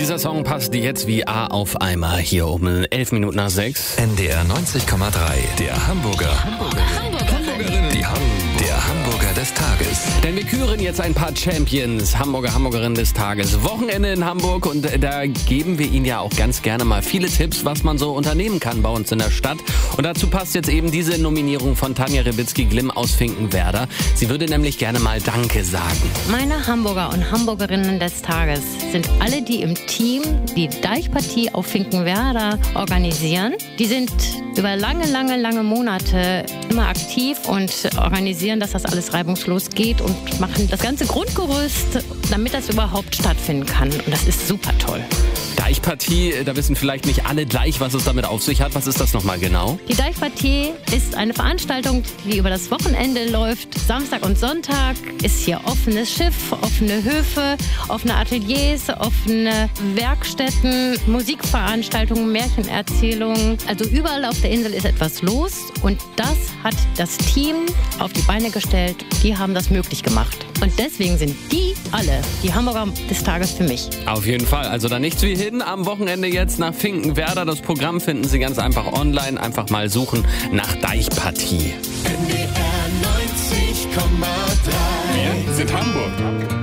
Dieser Song passt jetzt wie A auf Eimer hier um 11 Minuten nach 6. NDR 90,3, der Hamburger. Der Hamburger des Tages. Denn wir küren jetzt ein paar Champions, Hamburgerinnen des Tages. Wochenende in Hamburg und da geben wir Ihnen ja auch ganz gerne mal viele Tipps, was man so unternehmen kann bei uns in der Stadt. Und dazu passt jetzt eben diese Nominierung von Tanja Rebitzky-Glimm aus Finkenwerder. Sie würde nämlich gerne mal Danke sagen. Meine Hamburger und Hamburgerinnen des Tages sind alle, die im Team die Deichpartie auf Finkenwerder organisieren. Die sind über lange Monate immer aktiv und organisieren, dass das alles reibungslos geht und machen das ganze Grundgerüst, damit das überhaupt stattfinden kann. Und das ist super toll. Deichpartie, da wissen vielleicht nicht alle gleich, was es damit auf sich hat. Was ist das nochmal genau? Die Deichpartie ist eine Veranstaltung, die über das Wochenende läuft. Samstag und Sonntag ist hier offenes Schiff, offene Höfe, offene Ateliers, offene Werkstätten, Musikveranstaltungen, Märchenerzählungen. Also überall auf der Insel ist etwas los und das hat das Team auf die Beine gestellt. Die haben das möglich gemacht. Und deswegen sind die alle die Hamburger des Tages für mich. Auf jeden Fall. Also da nichts wie hin. Am Wochenende jetzt nach Finkenwerder. Das Programm finden Sie ganz einfach online. Einfach mal suchen nach Deichpartie. NDR 90,3. Wir sind Hamburg.